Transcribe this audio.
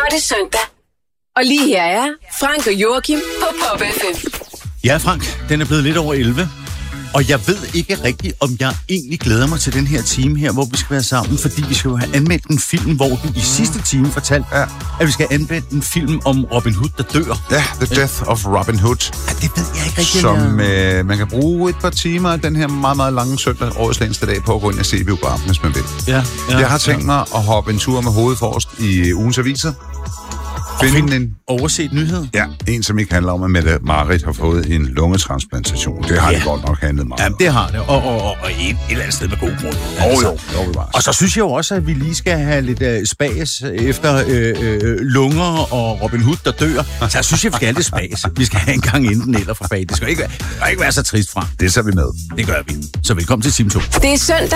er det søndag. Og lige her er Frank og Joachim på Pop FM. Ja, Frank, den er blevet lidt over 11. Og jeg ved ikke rigtigt, om jeg egentlig glæder mig til den her time her, hvor vi skal være sammen, fordi vi skal jo have anmeldt en film, hvor du i sidste time fortalte, at vi skal anmelde en film om Robin Hood, der dør. Ja, The Death of Robin Hood. Ja, det ved jeg ikke rigtigt. Som man kan bruge et par timer af den her meget, meget lange søndag, årets længste dag, på at gå ind og se biografen, hvis man vil. Ja, jeg har tænkt mig at hoppe en tur med hovedet forrest i ugens aviser. Finde en overset nyhed? Ja, en som ikke handler om, at Mette Marit har fået en lungetransplantation. Det har det godt nok handlet meget. Jamen, det har det. Og et eller andet sted med god grund. Og så synes jeg jo også, at vi lige skal have lidt spas efter lunger og Robin Hood, der dør. Så jeg synes, at vi skal have lidt spas. Vi skal have en gang enten eller for fag. Det skal ikke være så trist fra. Det ser vi med. Det gør vi. Så velkommen til time 2. Det er søndag.